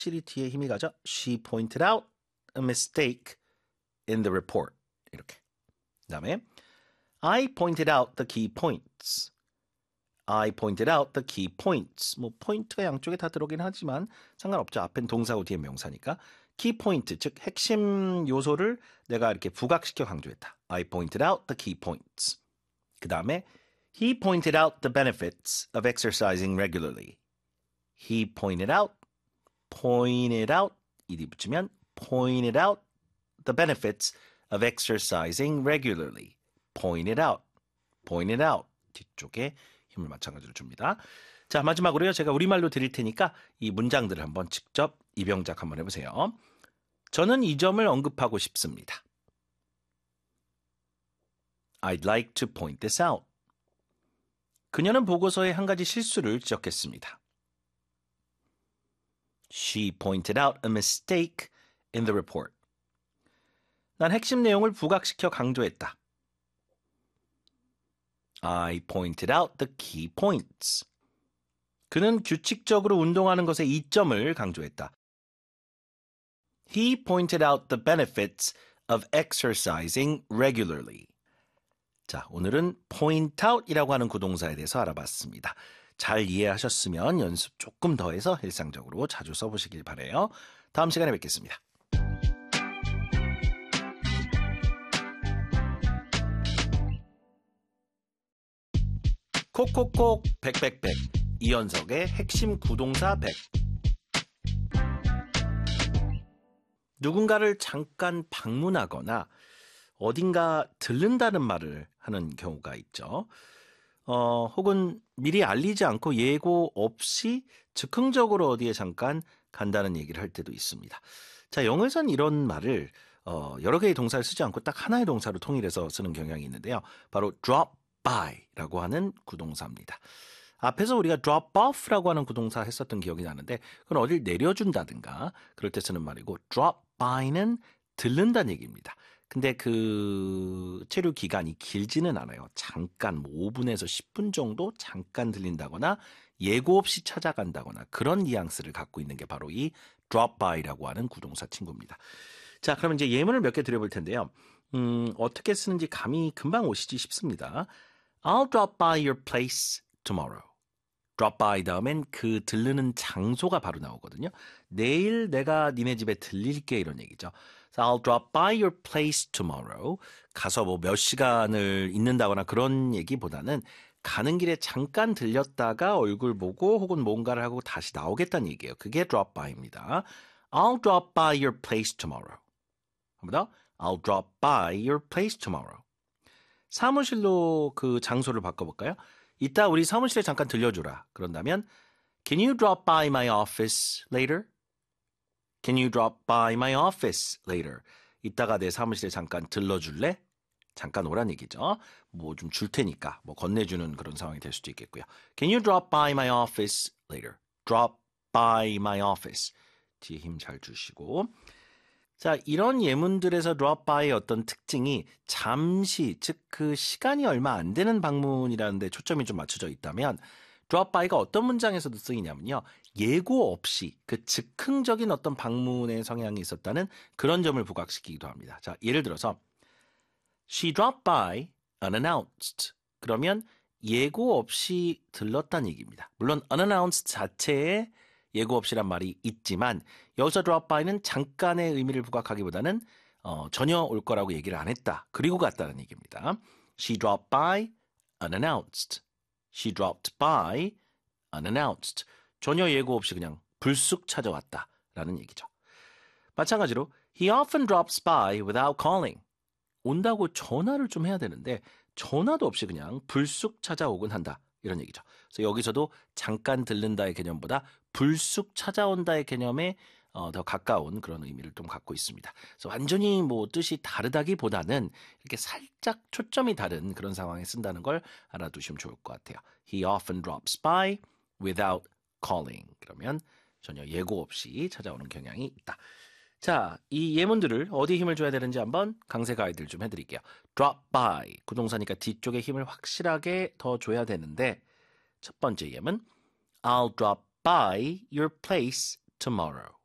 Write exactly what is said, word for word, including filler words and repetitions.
확실히 뒤에 힘이 가죠. She pointed out a mistake in the report. 이렇게. 그 다음에 I pointed out the key points. I pointed out the key points. 뭐 포인트가 양쪽에 다 들어오긴 하지만 상관없죠. 앞엔 동사고 뒤에 명사니까. key point, 즉 핵심 요소를 내가 이렇게 부각시켜 강조했다. I pointed out the key points. 그 다음에 He pointed out the benefits of exercising regularly. He pointed out, pointed out, ed 붙이면 pointed out the benefits of exercising regularly. Pointed out, pointed out. 뒤쪽에 힘을 마찬가지로 줍니다. 자, 마지막으로요. 제가 우리말로 드릴 테니까 이 문장들을 한번 직접 입영작 한번 해보세요. 저는 이 점을 언급하고 싶습니다. I'd like to point this out. 그녀는 보고서에 한 가지 실수를 지적했습니다. She pointed out a mistake in the report. 난 핵심 내용을 부각시켜 강조했다. I pointed out the key points. 그는 규칙적으로 운동하는 것의 이점을 강조했다. He pointed out the benefits of exercising regularly. 자, 오늘은 point out이라고 하는 구동사에 대해서 알아봤습니다. 잘 이해하셨으면 연습 조금 더 해서 일상적으로 자주 써보시길 바라요. 다음 시간에 뵙겠습니다. 콕콕콕 백백백 이연석의 핵심 구동사 백. 누군가를 잠깐 방문하거나 어딘가 들른다는 말을 하는 경우가 있죠. 어, 혹은 미리 알리지 않고 예고 없이 즉흥적으로 어디에 잠깐 간다는 얘기를 할 때도 있습니다. 자, 영어에선 이런 말을 어, 여러 개의 동사를 쓰지 않고 딱 하나의 동사로 통일해서 쓰는 경향이 있는데요. 바로 drop by라고 하는 구동사입니다. 앞에서 우리가 drop off라고 하는 구동사 했었던 기억이 나는데 그건 어딜 내려준다든가 그럴 때 쓰는 말이고 drop by는 들른다는 얘기입니다. 근데 그 체류 기간이 길지는 않아요. 잠깐 뭐 오 분에서 십 분 정도 잠깐 들린다거나 예고 없이 찾아간다거나 그런 뉘앙스를 갖고 있는 게 바로 이 drop by라고 하는 구동사 친구입니다. 자, 그럼 이제 예문을 몇 개 드려볼 텐데요. 음, 어떻게 쓰는지 감이 금방 오시지 싶습니다. I'll drop by your place tomorrow. drop by 다음엔 그 들르는 장소가 바로 나오거든요. 내일 내가 니네 집에 들릴게 이런 얘기죠. So I'll drop by your place tomorrow. 가서 뭐 몇 시간을 있는다거나 그런 얘기보다는 가는 길에 잠깐 들렸다가 얼굴 보고 혹은 뭔가를 하고 다시 나오겠다는 얘기예요. 그게 drop by입니다. I'll drop by your place tomorrow. 한 번 더. I'll drop by your place tomorrow. 사무실로 그 장소를 바꿔볼까요? 이따 우리 사무실에 잠깐 들려주라. 그런다면 Can you drop by my office later? Can you drop by my office later? 이따가 내 사무실에 잠깐 들러줄래? 잠깐 오란 얘기죠. 뭐 좀 줄 테니까 뭐 건네주는 그런 상황이 될 수도 있겠고요. Can you drop by my office later? Drop by my office. 뒤에 힘 잘 주시고. 자, 이런 예문들에서 drop by의 어떤 특징이 잠시, 즉 그 시간이 얼마 안 되는 방문이라는 데 초점이 좀 맞춰져 있다면 drop by가 어떤 문장에서도 쓰이냐면요. 예고 없이 그 즉흥적인 어떤 방문의 성향이 있었다는 그런 점을 부각시키기도 합니다. 자, 예를 들어서 She dropped by unannounced. 그러면 예고 없이 들렀다는 얘기입니다. 물론 unannounced 자체에 예고 없이란 말이 있지만 여기서 drop by는 잠깐의 의미를 부각하기보다는 어, 전혀 올 거라고 얘기를 안 했다. 그리고 갔다는 얘기입니다. She dropped by unannounced. She dropped by unannounced. 전혀 예고 없이 그냥 불쑥 찾아왔다라는 얘기죠. 마찬가지로 He often drops by without calling. 온다고 전화를 좀 해야 되는데 전화도 없이 그냥 불쑥 찾아오곤 한다. 이런 얘기죠. 그래서 여기서도 잠깐 들른다의 개념보다 불쑥 찾아온다의 개념에 어, 더 가까운 그런 의미를 좀 갖고 있습니다. 그래서 완전히 뭐 뜻이 다르다기보다는 이렇게 살짝 초점이 다른 그런 상황에 쓴다는 걸 알아두시면 좋을 것 같아요. He often drops by without calling. 그러면 전혀 예고 없이 찾아오는 경향이 있다. 자, 이 예문들을 어디에 힘을 줘야 되는지 한번 강세 가이드를 좀 해드릴게요. drop by, 구동사니까 뒤쪽에 힘을 확실하게 더 줘야 되는데 첫 번째 예문 I'll drop by your place tomorrow.